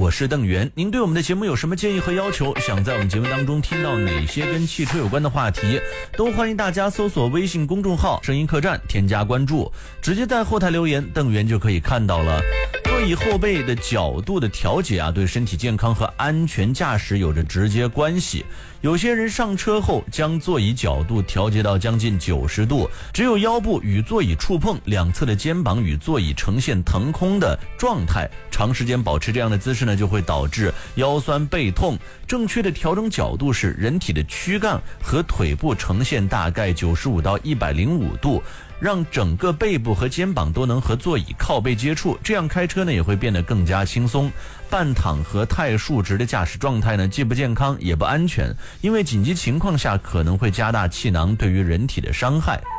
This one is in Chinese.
我是邓源。您对我们的节目有什么建议和要求？想在我们节目当中听到哪些跟汽车有关的话题？都欢迎大家搜索微信公众号声音客栈，添加关注，直接在后台留言，邓源就可以看到了。座椅后背的角度的调节啊，对身体健康和安全驾驶有着直接关系。有些人上车后将座椅角度调节到将近90度，只有腰部与座椅触碰，两侧的肩膀与座椅呈现腾空的状态，长时间保持这样的姿势呢，就会导致腰酸背痛。正确的调整角度是人体的躯干和腿部呈现大概95到105度，让整个背部和肩膀都能和座椅靠背接触，这样开车呢也会变得更加轻松。半躺和太竖直的驾驶状态呢，既不健康也不安全，因为紧急情况下可能会加大气囊对于人体的伤害。